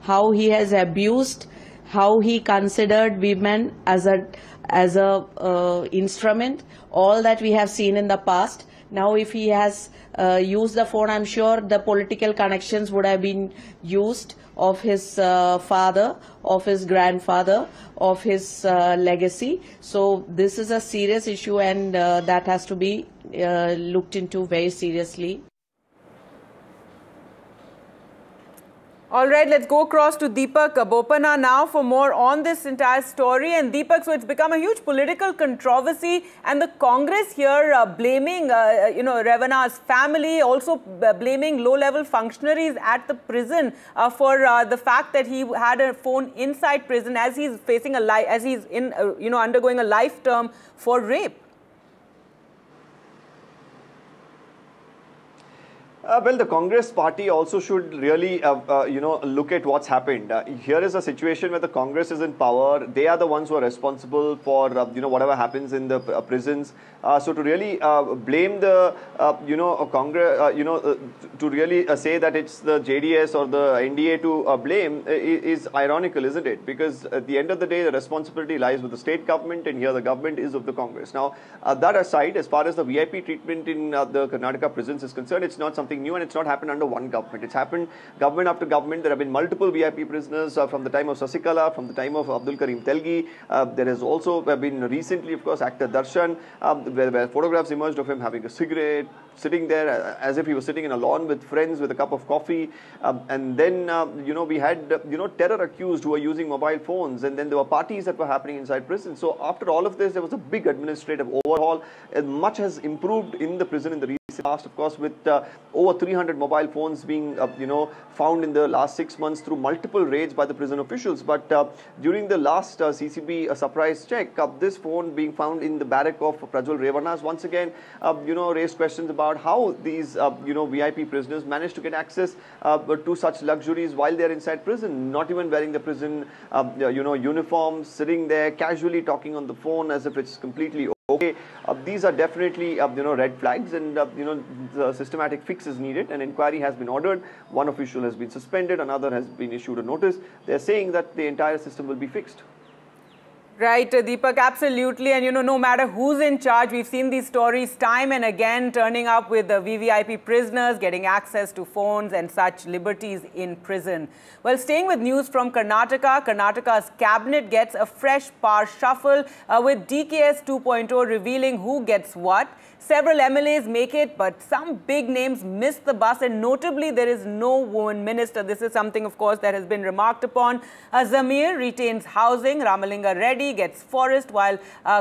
how he has abused, how he considered women as a instrument, all that we have seen in the past. Now if he has used the phone, I'm sure the political connections would have been used of his father, of his grandfather, of his legacy. So this is a serious issue, and that has to be looked into very seriously. All right, let's go across to Deepak Bopana now for more on this entire story. And Deepak, so it's become a huge political controversy, and the Congress here blaming, Revana's family, also blaming low-level functionaries at the prison for the fact that he had a phone inside prison as he's facing undergoing a life term for rape. Well, the Congress party also should really, look at what's happened. Here is a situation where the Congress is in power. They are the ones who are responsible for, whatever happens in the prisons. So to really blame the, Congress, to really say that it's the JDS or the NDA to blame is ironical, isn't it? Because at the end of the day, the responsibility lies with the state government, and here the government is of the Congress. Now, that aside, as far as the VIP treatment in the Karnataka prisons is concerned, it's not something new, and it's not happened under one government. It's happened government after government. There have been multiple VIP prisoners from the time of Sasikala, from the time of Abdul Karim Telgi. There has also been recently, of course, actor Darshan, where photographs emerged of him having a cigarette, sitting there as if he was sitting in a lawn with friends with a cup of coffee. And then, we had, terror accused who were using mobile phones. And then there were parties that were happening inside prison. So after all of this, there was a big administrative overhaul. And much has improved in the prison in the recent past, of course, with over 300 mobile phones being, found in the last 6 months through multiple raids by the prison officials. But during the last CCB surprise check, this phone being found in the barrack of Prajwal Revana's once again, raised questions about how these, VIP prisoners managed to get access to such luxuries while they're inside prison, not even wearing the prison, uniforms, sitting there casually talking on the phone as if it's completely okay. These are definitely, red flags, and, the systematic fix is needed. An inquiry has been ordered. One official has been suspended. Another has been issued a notice. They're saying that the entire system will be fixed. Right, Deepak, absolutely. And, no matter who's in charge, we've seen these stories time and again turning up with the VVIP prisoners getting access to phones and such liberties in prison. Well, staying with news from Karnataka, Karnataka's cabinet gets a fresh power shuffle with DKS 2.0 revealing who gets what. Several MLAs make it, but some big names miss the bus, and notably there is no woman minister. This is something, of course, that has been remarked upon. Zamir retains housing, Ramalinga Reddy gets forest, while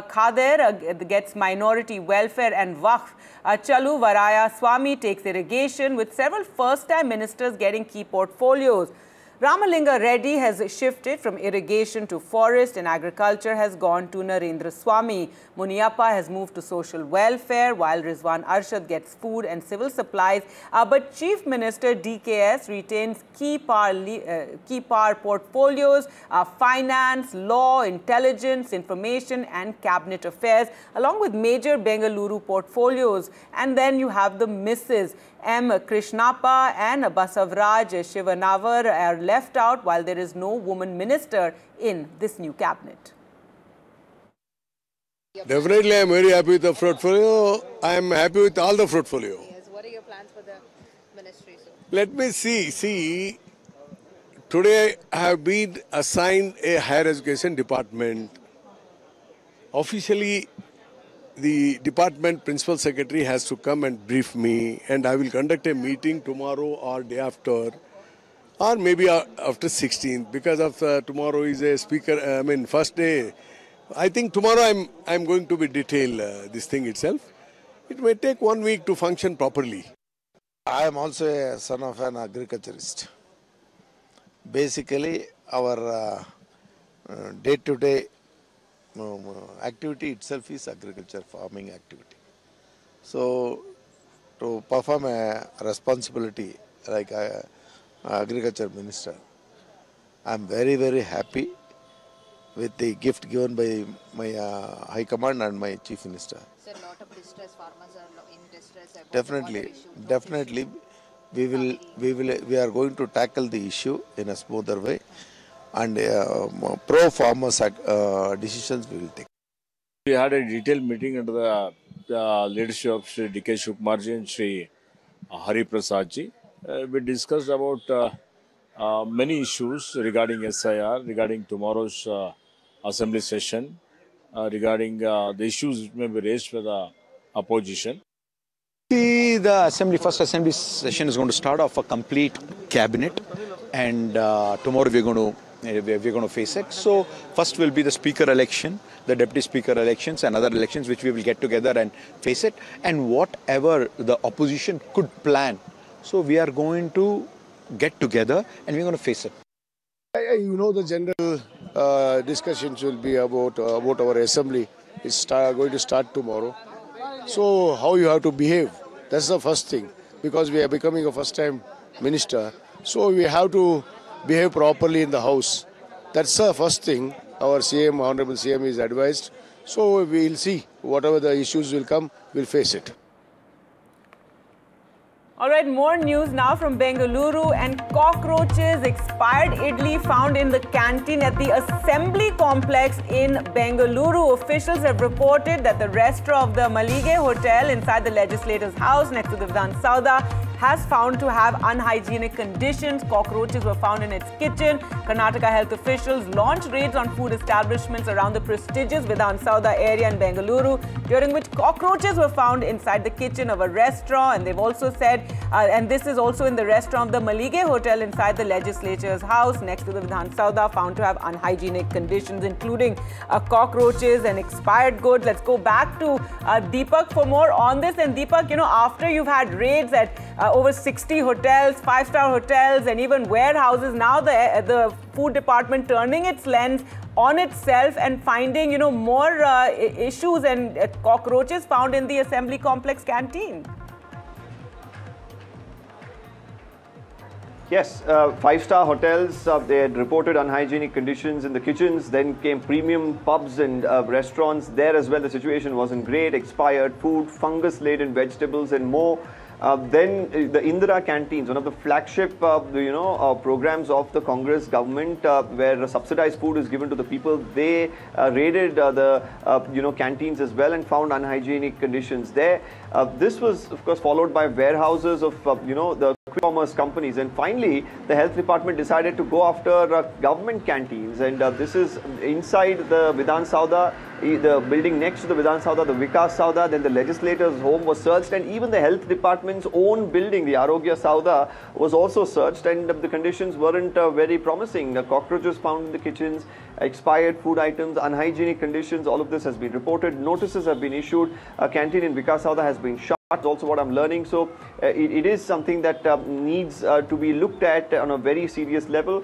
Khader gets minority welfare and Waqf. Chalu Varaya Swami takes irrigation, with several first-time ministers getting key portfolios. Ramalinga Reddy has shifted from irrigation to forest, and agriculture has gone to Narendra Swami. Muniappa has moved to social welfare, while Rizwan Arshad gets food and civil supplies. But Chief Minister DKS retains key power portfolios, finance, law, intelligence, information and cabinet affairs, along with major Bengaluru portfolios. And then you have the misses. M. Krishnappa and Basavraj Shivanavar are left out, while there is no woman minister in this new cabinet. Definitely, I am very happy with the portfolio. I am happy with all the portfolio. Yes. What are your plans for the ministry, sir? Let me see. Today I have been assigned a higher education department. Officially, the department principal secretary has to come and brief me, and I will conduct a meeting tomorrow or day after, or maybe after 16th, because of tomorrow is a first day. I think tomorrow I'm going to be detail this thing itself. It may take 1 week to function properly. I am also a son of an agriculturist. Basically, our day-to-day activity itself is agriculture, farming activity. So, to perform a responsibility like agriculture minister, I am very, very happy with the gift given by my High Command and my Chief Minister. Sir, a lot of distress, farmers are in distress. Definitely. we are going to tackle the issue in a smoother way, and pro farmers decisions we will take. We had a detailed meeting under the leadership of Sri D.K. Shukmarji and Sri Hari Prasadji. We discussed about many issues regarding SIR, regarding tomorrow's assembly session, regarding the issues which may be raised by the opposition. See, the first assembly session is going to start off a complete cabinet, and tomorrow we're going to face it. So first will be the speaker election, the deputy speaker elections, and other elections which we will get together and face it. And whatever the opposition could plan, so we are going to get together and we're going to face it. You know, the general discussions will be about our assembly. It's going to start tomorrow. So how you have to behave, that's the first thing, because we are becoming a first-time minister. So we have to behave properly in the house. That's the first thing our CM, Honorable CM, is advised. So we will see whatever the issues will come, we'll face it. All right, more news now from Bengaluru, and cockroaches, expired idli found in the canteen at the Assembly Complex in Bengaluru. Officials have reported that the restaurant of the Malige Hotel inside the Legislator's house next to the Vidhan Sauda has found to have unhygienic conditions. Cockroaches were found in its kitchen. Karnataka health officials launched raids on food establishments around the prestigious Vidhan Sauda area in Bengaluru, during which cockroaches were found inside the kitchen of a restaurant. And they've also said, and this is also in the restaurant of the Malige Hotel inside the Legislature's house next to the Vidhan Sauda, found to have unhygienic conditions, including cockroaches and expired goods. Let's go back to Deepak for more on this. And Deepak, you know, after you've had raids at over 60 hotels, 5-star hotels, and even warehouses, now the food department turning its lens on itself and finding, you know, more issues and cockroaches found in the Assembly Complex canteen. Yes, 5-star hotels, they had reported unhygienic conditions in the kitchens. Then came premium pubs and restaurants. There as well, the situation wasn't great. Expired food, fungus-laden vegetables and more. Then the Indira canteens, one of the flagship, programs of the Congress government, where subsidized food is given to the people. They raided the canteens as well and found unhygienic conditions there. This was, of course, followed by warehouses of the quick commerce companies, and finally the health department decided to go after government canteens, and this is inside the Vidhan Sauda, the building next to the Vidhan Sauda, the Vikas Sauda. Then the legislator's home was searched, and even the health department's own building, the Arogya Sauda, was also searched, and the conditions weren't very promising. The cockroaches found in the kitchens, expired food items, unhygienic conditions, all of this has been reported. Notices have been issued. A canteen in Vikas Sauda has been shut. That's also what I'm learning. So it is something that needs to be looked at on a very serious level.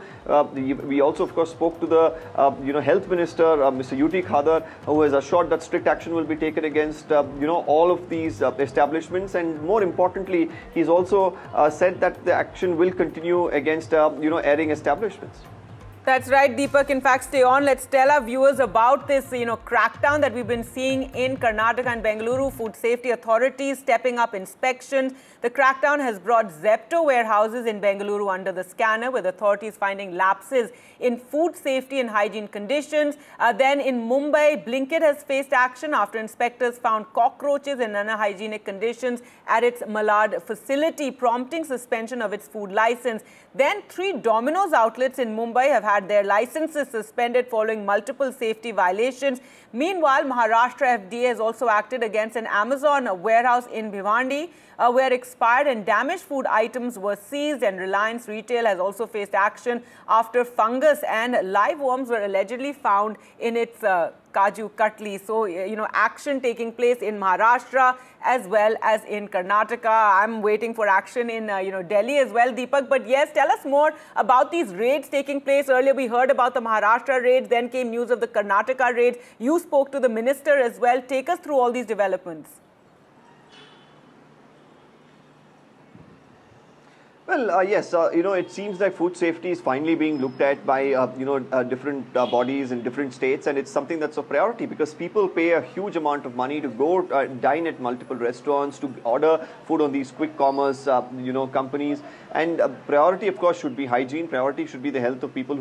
We also, of course, spoke to the health minister, Mr. UT Khadar, who has assured that strict action will be taken against all of these establishments, and more importantly, he's also said that the action will continue against airing establishments. That's right, Deepak. In fact, stay on. Let's tell our viewers about this, crackdown that we've been seeing in Karnataka and Bengaluru. Food safety authorities stepping up inspections. The crackdown has brought Zepto warehouses in Bengaluru under the scanner, with authorities finding lapses in food safety and hygiene conditions. Then in Mumbai, Blinkit has faced action after inspectors found cockroaches in unhygienic conditions at its Malad facility, prompting suspension of its food license. Then 3 Domino's outlets in Mumbai have had their licenses suspended following multiple safety violations. Meanwhile, Maharashtra FDA has also acted against an Amazon warehouse in Bhiwandi, where expired and damaged food items were seized, and Reliance Retail has also faced action after fungus and live worms were allegedly found in its Kaju Katli. So, action taking place in Maharashtra as well as in Karnataka. I'm waiting for action in, Delhi as well, Deepak. But yes, tell us more about these raids taking place. Earlier, we heard about the Maharashtra raids, then came news of the Karnataka raids. You spoke to the minister as well. Take us through all these developments. Well, yes, it seems like food safety is finally being looked at by, different bodies in different states, and it's something that's a priority because people pay a huge amount of money to go dine at multiple restaurants, to order food on these quick commerce, companies. And priority, of course, should be hygiene. Priority should be the health of people